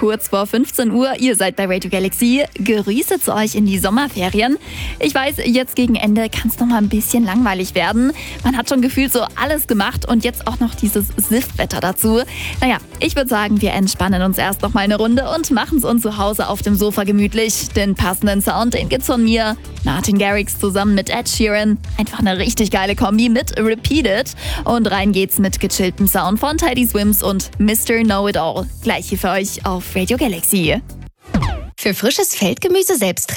kurz vor 15 Uhr. Ihr seid bei Radio Galaxy. Grüße zu euch in die Sommerferien. Ich weiß, jetzt gegen Ende kann es noch mal ein bisschen langweilig werden. Man hat schon gefühlt so alles gemacht und jetzt auch noch dieses Siftwetter dazu. Naja, ich würde sagen, wir entspannen uns erst noch mal eine Runde und machen es uns zu Hause auf dem Sofa gemütlich. Den passenden Sound, den gibt's von mir. Martin Garrix zusammen mit Ed Sheeran. Einfach eine richtig geile Kombi mit Repeat It. Und rein geht's mit gechilltem Sound von Teddy Swims und Mr. Know-It-All. Gleich hier für euch auf Radio Galaxy. Für frisches Feldgemüse selbst